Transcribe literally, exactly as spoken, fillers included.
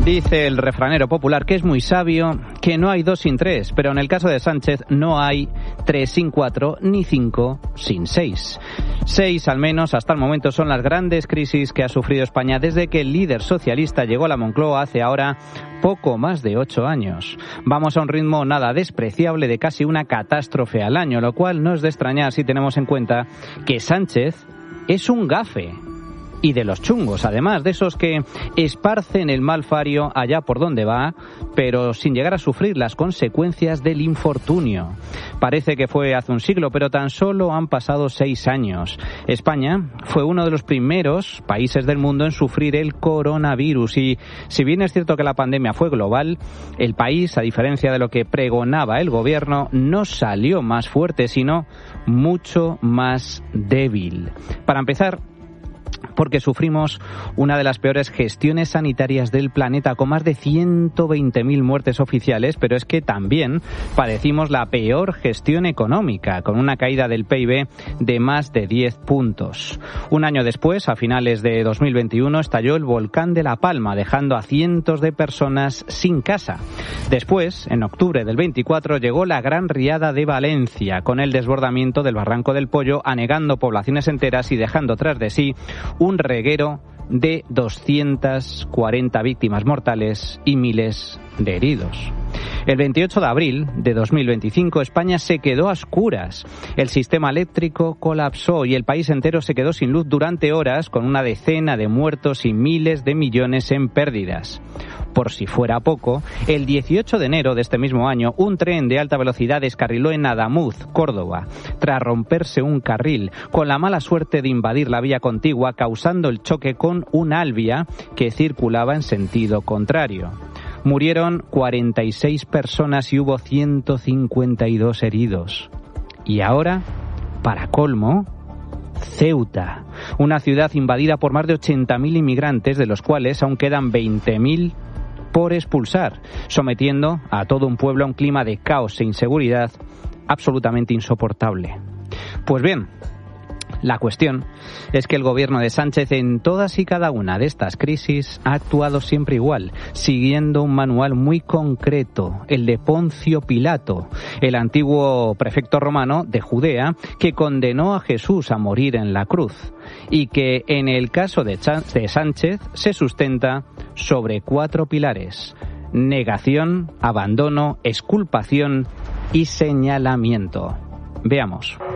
Dice el refranero popular que es muy sabio que no hay dos sin tres, pero en el caso de Sánchez no hay tres sin cuatro ni cinco sin seis. Seis, al menos, hasta el momento, son las grandes crisis que ha sufrido España desde que el líder socialista llegó a la Moncloa hace ahora poco más de ocho años. Vamos a un ritmo nada despreciable de casi una catástrofe al año, lo cual no es de extrañar si tenemos en cuenta que Sánchez es un gafe. Y de los chungos, además, de esos que esparcen el malfario allá por donde va, pero sin llegar a sufrir las consecuencias del infortunio. Parece que fue hace un siglo, pero tan solo han pasado seis años. España fue uno de los primeros países del mundo en sufrir el coronavirus y, si bien es cierto que la pandemia fue global, el país, a diferencia de lo que pregonaba el gobierno, no salió más fuerte, sino mucho más débil. Para empezar, porque sufrimos una de las peores gestiones sanitarias del planeta, con más de ciento veinte mil muertes oficiales, pero es que también padecimos la peor gestión económica, con una caída del P I B de más de diez puntos. Un año después, a finales de dos mil veintiuno, estalló el volcán de La Palma, dejando a cientos de personas sin casa. Después, en octubre del veinticuatro, llegó la gran riada de Valencia, con el desbordamiento del Barranco del Pollo, anegando poblaciones enteras y dejando tras de sí un reguero de doscientas cuarenta víctimas mortales y miles de heridos. El veintiocho de abril de dos mil veinticinco, España se quedó a oscuras. El sistema eléctrico colapsó y el país entero se quedó sin luz durante horas, con una decena de muertos y miles de millones en pérdidas. Por si fuera poco, el dieciocho de enero de este mismo año, un tren de alta velocidad descarriló en Adamuz, Córdoba, tras romperse un carril, con la mala suerte de invadir la vía contigua, causando el choque con un Alvia que circulaba en sentido contrario. Murieron cuarenta y seis personas y hubo ciento cincuenta y dos heridos. Y ahora, para colmo, Ceuta, una ciudad invadida por más de ochenta mil inmigrantes, de los cuales aún quedan veinte mil por expulsar, sometiendo a todo un pueblo a un clima de caos e inseguridad absolutamente insoportable. Pues bien, la cuestión es que el gobierno de Sánchez en todas y cada una de estas crisis ha actuado siempre igual, siguiendo un manual muy concreto, el de Poncio Pilato, el antiguo prefecto romano de Judea, que condenó a Jesús a morir en la cruz y que en el caso de Sánchez se sustenta sobre cuatro pilares: negación, abandono, exculpación y señalamiento. Veamos.